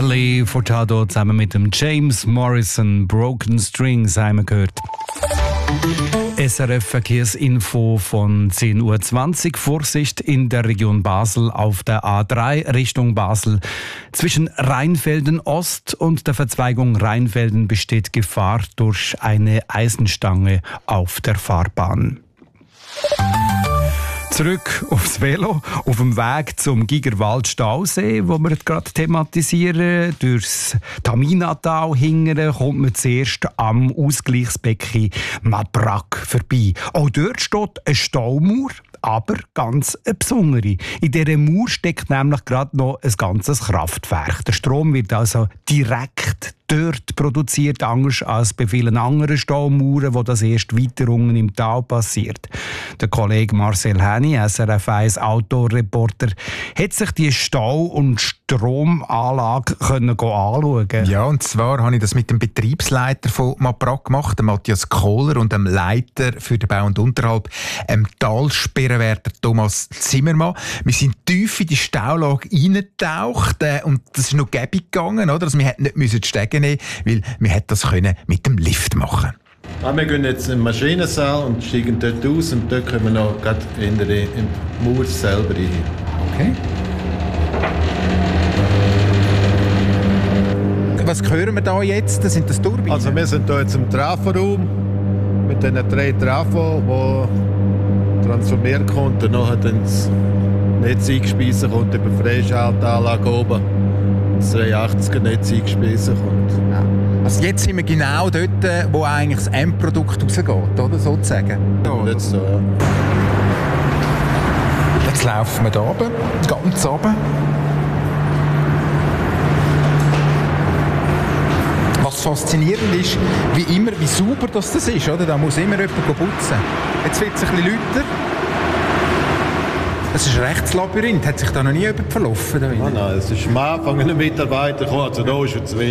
Nelly Furtado zusammen mit dem James Morrison Broken Strings haben wir gehört. SRF Verkehrsinfo von 10:20 Uhr. Vorsicht in der Region Basel auf der A3 Richtung Basel. Zwischen Rheinfelden Ost und der Verzweigung Rheinfelden besteht Gefahr durch eine Eisenstange auf der Fahrbahn. Zurück aufs Velo, auf dem Weg zum Gigerwald-Stausee, wo wir gerade thematisieren. Durchs Taminatal hingern kommt man zuerst am Ausgleichsbecken Mabrak vorbei. Auch dort steht eine Staumauer, aber ganz eine besondere. In dieser Mauer steckt nämlich gerade noch ein ganzes Kraftwerk. Der Strom wird also direkt dort produziert, anders als bei vielen anderen Staumauern, wo das erst weiter unten im Tal passiert. Der Kollege Marcel Häni, SRF 1 Autoreporter, hat sich die Stau- und Stromanlage anschauen. Ja, und zwar habe ich das mit dem Betriebsleiter von Mabrak gemacht, dem Matthias Kohler, und dem Leiter für den Bau und Unterhalt, dem Talsperrenwärter Thomas Zimmermann. Wir sind tief in die Staulage reingetaucht und das ist noch gäbig gegangen, oder? Also wir hätten nicht die Stege nehmen, weil wir hätten das mit dem Lift machen. Wir gehen jetzt in den Maschinensaal und steigen dort aus und dort können wir noch gerade in die Mauer selber rein. Okay. Was hören wir da jetzt? Sind das Turbinen? Also wir sind hier jetzt im Traforaum mit den 3 Trafo, wo transformiert kommt und nachher dann das Netz eingespeist kommt über die Freischaltanlage oben. Das 380er Netz eingespeist kommt. Ja. Also jetzt sind wir genau dort, wo eigentlich das Endprodukt rausgeht, oder? Sozusagen. Ja, jetzt so, ja. Jetzt laufen wir da runter, ganz runter. Was faszinierend ist, wie immer, wie sauber das ist, oder? Da muss immer jemand putzen. Jetzt wird es ein bisschen lauter. Es ist ein rechtes Labyrinth. Hat sich da noch nie jemand verlaufen? Nein, es ist am Anfang ein Mitarbeiter gekommen, also da ist es